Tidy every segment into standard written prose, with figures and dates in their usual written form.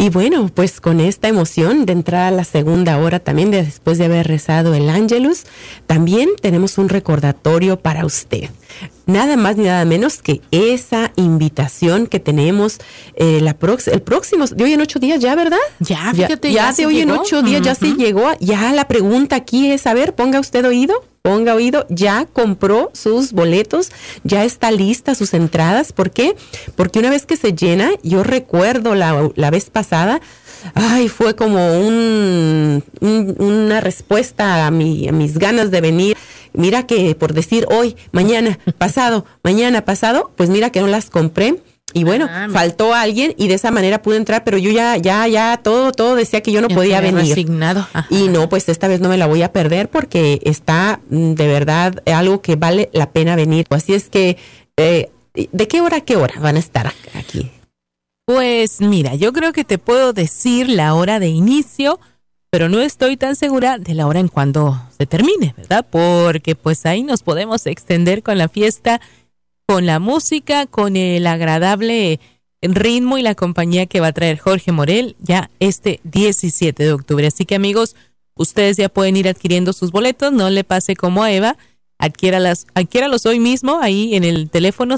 Y bueno, pues con esta emoción de entrar a la segunda hora también, después de haber rezado el Ángelus, también tenemos un recordatorio para usted. Nada más ni nada menos que esa invitación que tenemos el próximo, de hoy en 8 días ya, ¿verdad? Ya, fíjate. Ya de hoy llegó. En 8 días ya se llegó. Ya la pregunta aquí es, a ver, ponga oído, ya compró sus boletos, ya está lista sus entradas. ¿Por qué? Porque una vez que se llena, yo recuerdo la vez pasada, fue como una respuesta a mis ganas de venir. Mira que por decir hoy, mañana pasado, pues mira que no las compré. Y bueno, faltó alguien y de esa manera pude entrar, pero yo ya todo decía que yo no podía venir. Resignado. Y no, pues esta vez no me la voy a perder porque está de verdad algo que vale la pena venir. Así es que, ¿de qué hora a qué hora van a estar aquí? Pues mira, yo creo que te puedo decir la hora de inicio, pero no estoy tan segura de la hora en cuando se termine, ¿verdad? Porque pues ahí nos podemos extender con la fiesta, con la música, con el agradable ritmo y la compañía que va a traer Jorge Morel ya este 17 de octubre. Así que amigos, ustedes ya pueden ir adquiriendo sus boletos, no le pase como a Eva, adquiéralos hoy mismo ahí en el teléfono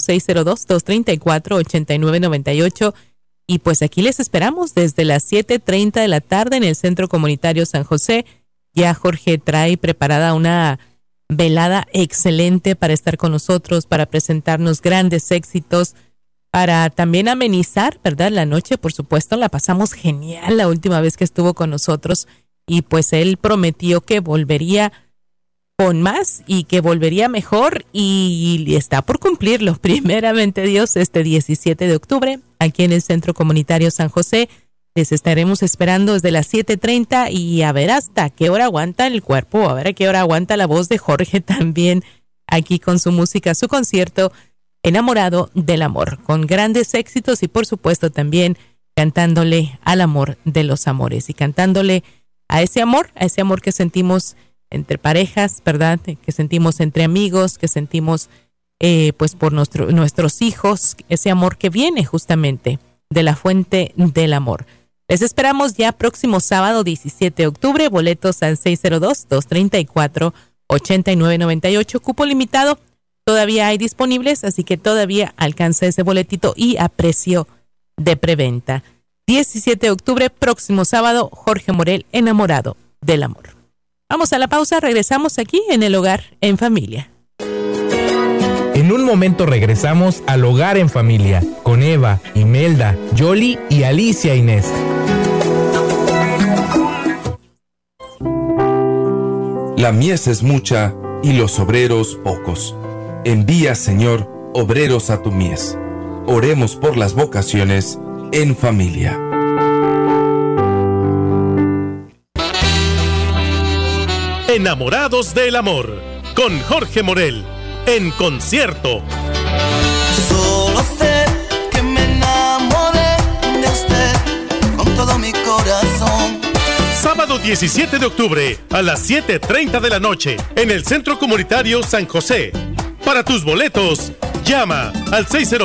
602-234-8998 y pues aquí les esperamos desde las 7:30 de la tarde en el Centro Comunitario San José. Ya Jorge trae preparada una velada excelente para estar con nosotros, para presentarnos grandes éxitos, para también amenizar, ¿verdad? La noche, por supuesto, la pasamos genial la última vez que estuvo con nosotros y pues él prometió que volvería con más y que volvería mejor y está por cumplirlo, primeramente Dios, este 17 de octubre, aquí en el Centro Comunitario San José. Les estaremos esperando desde las 7:30 y a ver hasta qué hora aguanta el cuerpo, a ver a qué hora aguanta la voz de Jorge también aquí con su música, su concierto Enamorado del Amor, con grandes éxitos y por supuesto también cantándole al amor de los amores y cantándole a ese amor que sentimos entre parejas, ¿verdad? Que sentimos entre amigos, que sentimos pues por nuestros hijos, ese amor que viene justamente de la fuente del amor. Les esperamos ya próximo sábado 17 de octubre, boletos al 602-234-8998, cupo limitado, todavía hay disponibles, así que todavía alcanza ese boletito y a precio de preventa. 17 de octubre, próximo sábado, Jorge Morel, Enamorado del Amor. Vamos a la pausa, regresamos aquí en El Hogar en Familia. En un momento regresamos al Hogar en Familia con Eva, Imelda, Yoli y Alicia Inés. La mies es mucha y los obreros pocos. Envía, Señor, obreros a tu mies. Oremos por las vocaciones en familia. Enamorados del Amor, con Jorge Morel, en concierto. Solo sé que me enamoré de usted con todo mi corazón. Sábado 17 de octubre a las 7:30 de la noche en el Centro Comunitario San José. Para tus boletos, llama al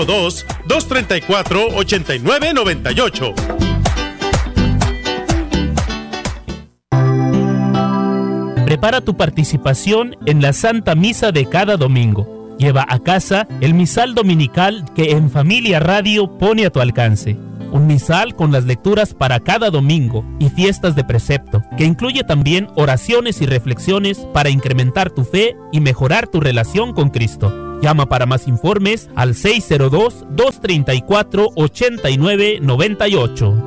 602-234-8998. Prepara tu participación en la Santa Misa de cada domingo. Lleva a casa el misal dominical que En Familia Radio pone a tu alcance. Un misal con las lecturas para cada domingo y fiestas de precepto, que incluye también oraciones y reflexiones para incrementar tu fe y mejorar tu relación con Cristo. Llama para más informes al 602-234-8998.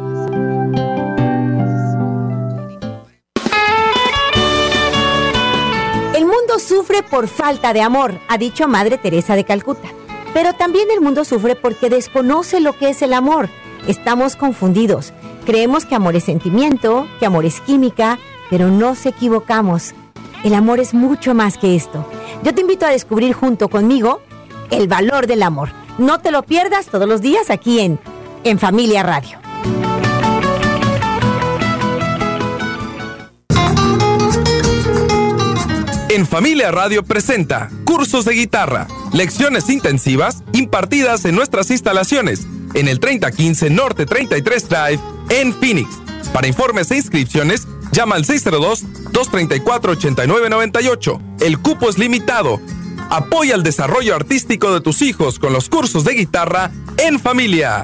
Sufre por falta de amor, ha dicho Madre Teresa de Calcuta. Pero también el mundo sufre porque desconoce lo que es el amor. Estamos confundidos. Creemos que amor es sentimiento, que amor es química, pero nos equivocamos. El amor es mucho más que esto. Yo te invito a descubrir junto conmigo el valor del amor. No te lo pierdas todos los días aquí en Familia Radio. En Familia Radio presenta cursos de guitarra, lecciones intensivas impartidas en nuestras instalaciones, en el 3015 Norte 33 Drive en Phoenix. Para informes e inscripciones, llama al 602-234-8998. El cupo es limitado. Apoya el desarrollo artístico de tus hijos con los cursos de guitarra en familia.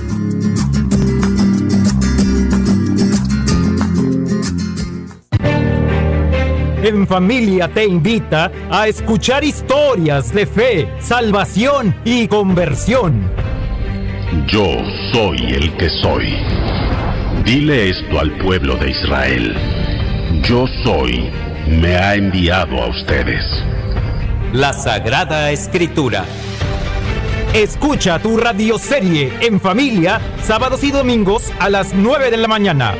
En Familia te invita a escuchar historias de fe, salvación y conversión. Yo soy el que soy. Dile esto al pueblo de Israel. Yo soy, me ha enviado a ustedes. La Sagrada Escritura. Escucha tu radioserie En Familia, sábados y domingos a las 9 de la mañana.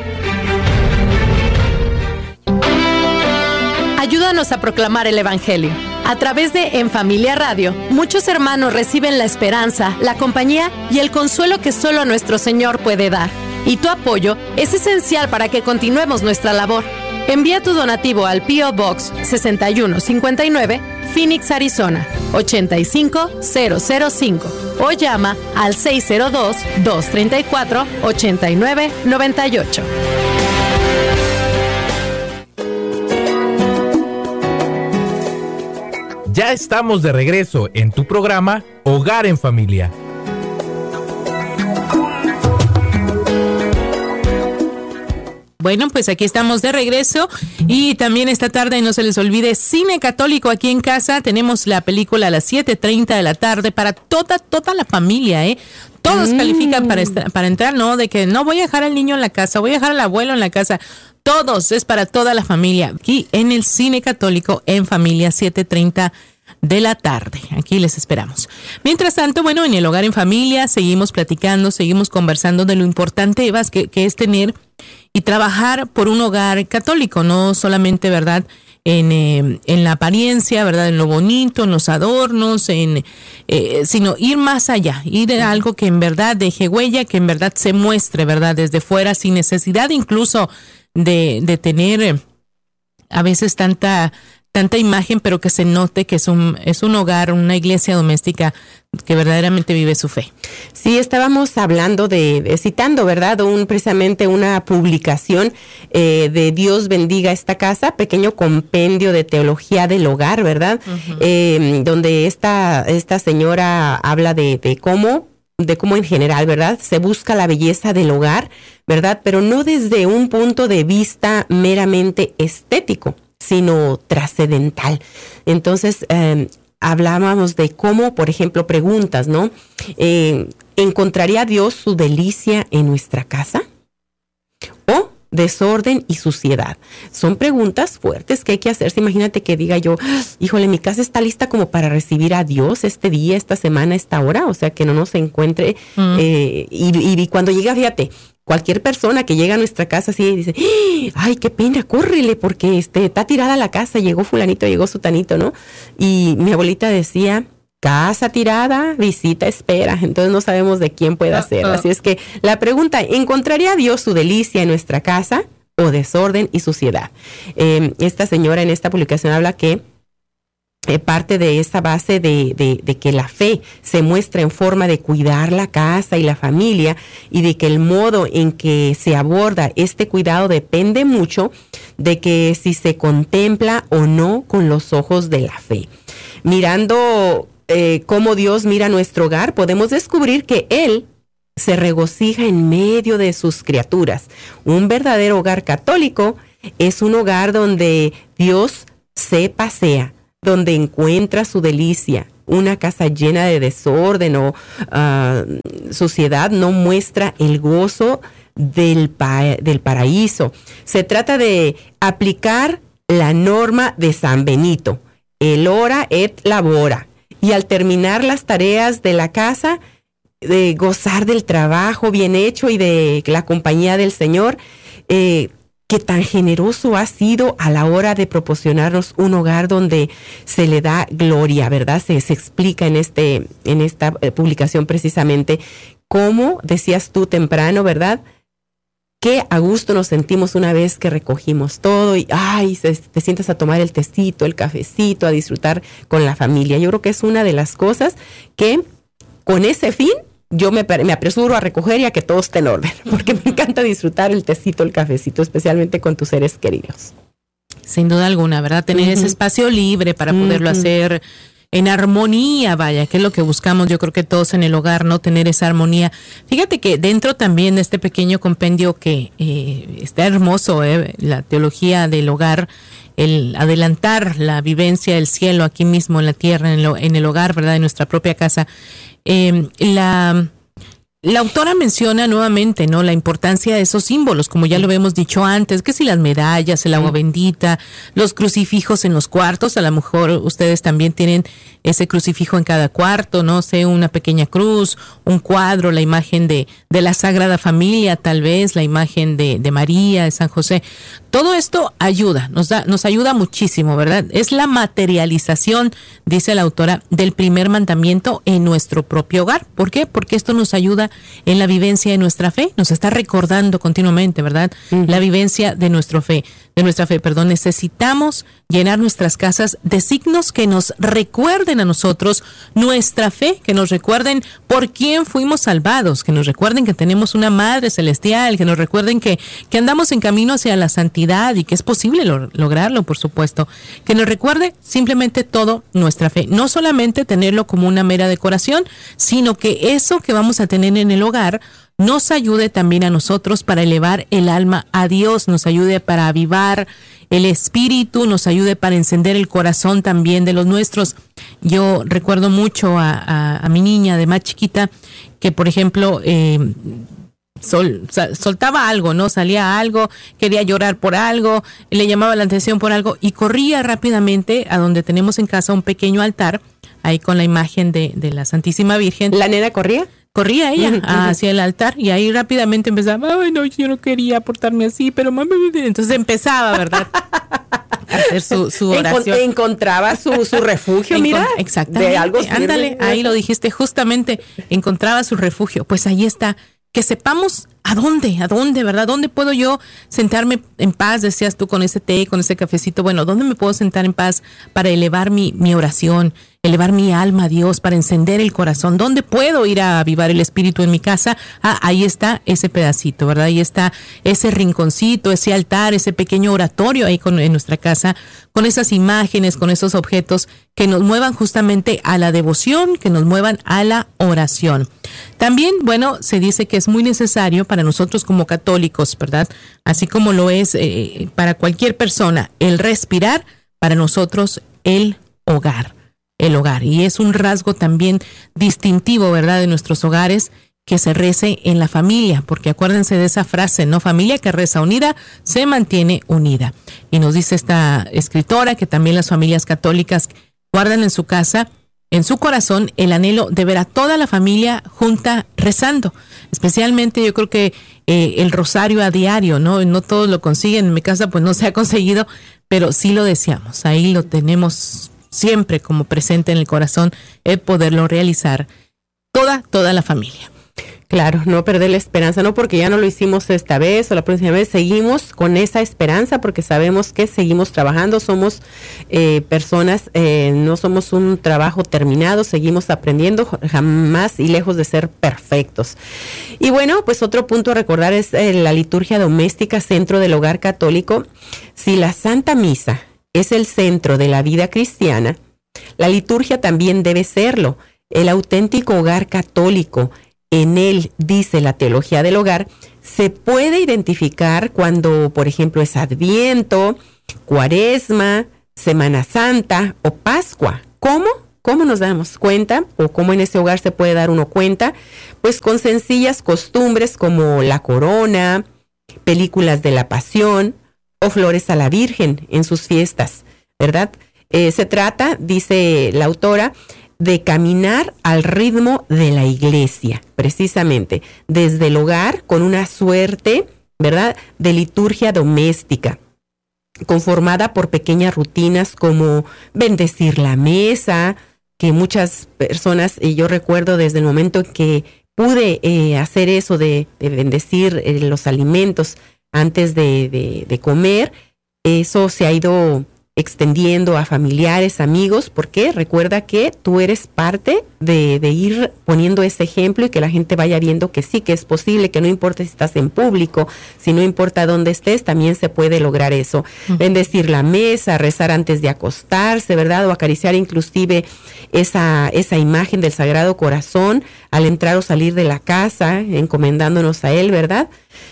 Ayúdanos a proclamar el Evangelio. A través de En Familia Radio, muchos hermanos reciben la esperanza, la compañía y el consuelo que solo nuestro Señor puede dar. Y tu apoyo es esencial para que continuemos nuestra labor. Envía tu donativo al P.O. Box 6159, Phoenix, Arizona, 85005 o llama al 602-234-8998. Ya estamos de regreso en tu programa Hogar en Familia. Bueno, pues aquí estamos de regreso y también esta tarde no se les olvide Cine Católico aquí en casa. Tenemos la película a las 7:30 de la tarde para toda la familia, ¿eh? Todos califican para entrar, ¿no? De que no voy a dejar al niño en la casa, voy a dejar al abuelo en la casa. Todos, es para toda la familia. Aquí en el Cine Católico en familia, 7:30 de la tarde. Aquí les esperamos. Mientras tanto, bueno, en el Hogar en Familia seguimos platicando, seguimos conversando de lo importante, Eva, que es tener y trabajar por un hogar católico, no solamente, ¿verdad?, en la apariencia, ¿verdad?, en lo bonito, en los adornos, sino ir más allá, ir a algo que en verdad deje huella, que en verdad se muestre, ¿verdad?, desde fuera, sin necesidad incluso de tener a veces tanta imagen, pero que se note que es un hogar, una iglesia doméstica que verdaderamente vive su fe. Sí, estábamos hablando citando, ¿verdad? Precisamente una publicación de Dios bendiga esta casa, pequeño compendio de teología del hogar, ¿verdad? Uh-huh. Donde esta señora habla de cómo en general, ¿verdad?, se busca la belleza del hogar, ¿verdad?, pero no desde un punto de vista meramente estético, sino trascendental. Entonces, hablábamos de cómo, por ejemplo, preguntas, ¿no? ¿Encontraría Dios su delicia en nuestra casa? ¿O desorden y suciedad? Son preguntas fuertes que hay que hacerse. Imagínate que diga yo, híjole, mi casa está lista como para recibir a Dios este día, esta semana, esta hora, o sea, que no nos encuentre. Y cuando llega, fíjate, cualquier persona que llega a nuestra casa así dice, ay, qué pena, córrele, porque está tirada la casa, llegó fulanito, llegó sutanito, ¿no? Y mi abuelita decía, casa tirada, visita espera. Entonces no sabemos de quién pueda ser. Así es que la pregunta, ¿encontraría Dios su delicia en nuestra casa o desorden y suciedad? Esta señora en esta publicación habla que parte de esa base de que la fe se muestra en forma de cuidar la casa y la familia, y de que el modo en que se aborda este cuidado depende mucho de que si se contempla o no con los ojos de la fe. Mirando cómo Dios mira nuestro hogar, podemos descubrir que Él se regocija en medio de sus criaturas. Un verdadero hogar católico es un hogar donde Dios se pasea, donde encuentra su delicia. Una casa llena de desorden o suciedad no muestra el gozo del paraíso. Se trata de aplicar la norma de San Benito, el ora et labora, y al terminar las tareas de la casa, de gozar del trabajo bien hecho y de la compañía del Señor, que tan generoso ha sido a la hora de proporcionarnos un hogar donde se le da gloria, ¿verdad? Se explica en esta publicación precisamente cómo, decías tú temprano, ¿verdad?, qué a gusto nos sentimos una vez que recogimos todo y te sientas a tomar el tecito, el cafecito, a disfrutar con la familia. Yo creo que es una de las cosas que con ese fin yo me apresuro a recoger y a que todo esté en orden, porque me encanta disfrutar el tecito, el cafecito, especialmente con tus seres queridos. Sin duda alguna, ¿verdad? Tener ese espacio libre para poderlo hacer en armonía, vaya, que es lo que buscamos, yo creo que todos en el hogar, ¿no? Tener esa armonía. Fíjate que dentro también de este pequeño compendio que está hermoso, la teología del hogar, el adelantar la vivencia del cielo aquí mismo en la tierra, en el hogar, ¿verdad? En nuestra propia casa. La autora menciona nuevamente, ¿no? La importancia de esos símbolos, como ya lo habíamos dicho antes, que si las medallas, el agua bendita, los crucifijos en los cuartos, a lo mejor ustedes también tienen ese crucifijo en cada cuarto, no sé, una pequeña cruz, un cuadro, la imagen de la Sagrada Familia, tal vez, la imagen de María, de San José. Todo esto ayuda, nos ayuda muchísimo, ¿verdad? Es la materialización, dice la autora, del primer mandamiento en nuestro propio hogar. ¿Por qué? Porque esto nos ayuda en la vivencia de nuestra fe, nos está recordando continuamente, ¿verdad? La vivencia de nuestra fe, necesitamos llenar nuestras casas de signos que nos recuerden a nosotros nuestra fe, que nos recuerden por quién fuimos salvados, que nos recuerden que tenemos una Madre Celestial, que nos recuerden que andamos en camino hacia la santidad y que es posible lograrlo, por supuesto, que nos recuerde simplemente todo nuestra fe, no solamente tenerlo como una mera decoración, sino que eso que vamos a tener en el hogar nos ayude también a nosotros para elevar el alma a Dios, nos ayude para avivar el espíritu, nos ayude para encender el corazón también de los nuestros. Yo recuerdo mucho a mi niña de más chiquita que, por ejemplo, soltaba algo, ¿no? Salía algo, quería llorar por algo, le llamaba la atención por algo y corría rápidamente a donde tenemos en casa un pequeño altar, ahí con la imagen de la Santísima Virgen. ¿La nena corría? Corría ella hacia el altar y ahí rápidamente empezaba, ay no, yo no quería portarme así, pero mamá, entonces empezaba, ¿verdad? A hacer su oración. Encontraba su refugio, mira. Exactamente, de algo ándale, ahí lo dijiste, justamente, encontraba su refugio. Pues ahí está, que sepamos a dónde, ¿verdad? ¿Dónde puedo yo sentarme en paz? Decías tú, con ese té, con ese cafecito. Bueno, ¿dónde me puedo sentar en paz para elevar mi oración, elevar mi alma a Dios, para encender el corazón? ¿Dónde puedo ir a avivar el espíritu en mi casa? Ahí está ese pedacito, ¿verdad? Ahí está ese rinconcito, ese altar, ese pequeño oratorio ahí en nuestra casa, con esas imágenes, con esos objetos que nos muevan justamente a la devoción, que nos muevan a la oración. También, bueno, se dice que es muy necesario para nosotros como católicos, ¿verdad? Así como lo es para cualquier persona, el respirar, para nosotros el hogar. Y es un rasgo también distintivo, ¿verdad?, de nuestros hogares, que se rece en la familia, porque acuérdense de esa frase, ¿no? Familia que reza unida, se mantiene unida. Y nos dice esta escritora que también las familias católicas guardan en su casa, en su corazón, el anhelo de ver a toda la familia junta rezando. Especialmente yo creo que el rosario a diario, ¿no? No todos lo consiguen, en mi casa pues no se ha conseguido, pero sí lo deseamos, ahí lo tenemos siempre como presente en el corazón, el poderlo realizar toda la familia. Claro, no perder la esperanza, no porque ya no lo hicimos esta vez o la próxima vez, seguimos con esa esperanza porque sabemos que seguimos trabajando, somos personas, no somos un trabajo terminado, seguimos aprendiendo jamás y lejos de ser perfectos. Y bueno, pues otro punto a recordar es la liturgia doméstica, centro del hogar católico. Si la Santa Misa es el centro de la vida cristiana, la liturgia también debe serlo. El auténtico hogar católico, en él, dice la teología del hogar, se puede identificar cuando, por ejemplo, es Adviento, Cuaresma, Semana Santa o Pascua. ¿Cómo? ¿Cómo nos damos cuenta? ¿O cómo en ese hogar se puede dar uno cuenta? Pues con sencillas costumbres como la corona, películas de la Pasión o flores a la Virgen en sus fiestas, ¿verdad? Se trata, dice la autora, de caminar al ritmo de la iglesia, precisamente, desde el hogar, con una suerte, ¿verdad?, de liturgia doméstica, conformada por pequeñas rutinas como bendecir la mesa, que muchas personas, y yo recuerdo desde el momento en que pude hacer eso de bendecir los alimentos antes de comer, eso se ha ido extendiendo a familiares, amigos, porque recuerda que tú eres parte de ir poniendo ese ejemplo y que la gente vaya viendo que sí, que es posible, que no importa si estás en público, si no importa dónde estés, también se puede lograr eso. Bendecir la mesa, rezar antes de acostarse, ¿verdad? O acariciar inclusive esa imagen del Sagrado Corazón al entrar o salir de la casa, encomendándonos a Él, ¿verdad?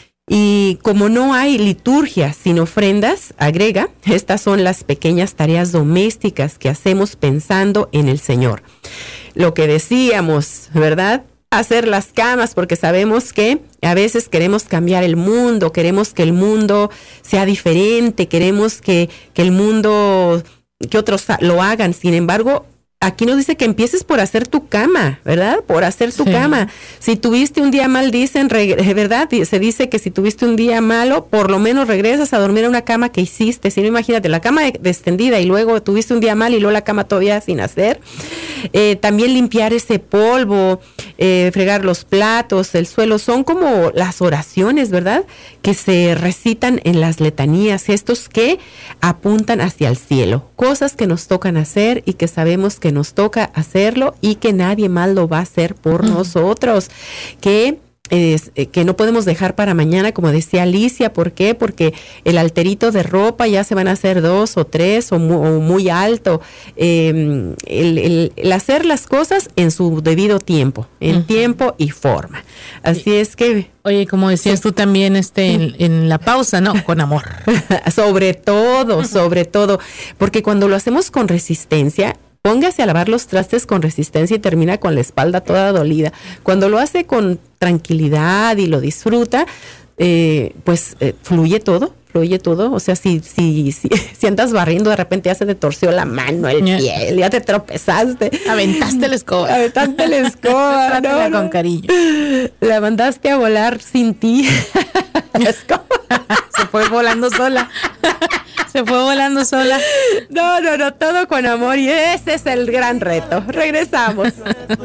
Y como no hay liturgia sin ofrendas, agrega, estas son las pequeñas tareas domésticas que hacemos pensando en el Señor. Lo que decíamos, ¿verdad? Hacer las camas, porque sabemos que a veces queremos cambiar el mundo, queremos que el mundo sea diferente, queremos que el mundo, que otros lo hagan. Sin embargo, aquí nos dice que empieces por hacer tu cama, ¿verdad? Por hacer tu cama. Si tuviste un día mal, dicen, ¿verdad? Se dice que si tuviste un día malo, por lo menos regresas a dormir a una cama que hiciste. Si no, imagínate, la cama extendida y luego tuviste un día mal y luego la cama todavía sin hacer. También limpiar ese polvo, fregar los platos, el suelo. Son como las oraciones, ¿verdad? Que se recitan en las letanías, gestos que apuntan hacia el cielo. Cosas que nos tocan hacer y que sabemos que nos toca hacerlo y que nadie más lo va a hacer por nosotros, que no podemos dejar para mañana, como decía Alicia. ¿Por qué? Porque el alterito de ropa ya se van a hacer 2 o 3 o muy alto. El hacer las cosas en su debido tiempo, en tiempo y forma. Así es que... Oye, como decías tú también en la pausa, ¿no? Con amor. Sobre todo, porque cuando lo hacemos con resistencia, póngase a lavar los trastes con resistencia y termina con la espalda toda dolida. Cuando lo hace con tranquilidad y lo disfruta, pues fluye todo. O sea, si andas barriendo, de repente ya se te torció la mano, el pie, ya te tropezaste. Aventaste la escoba. ¿No? Con cariño. La mandaste a volar sin ti. Se fue volando sola. No, todo con amor y ese es el gran reto. Regresamos.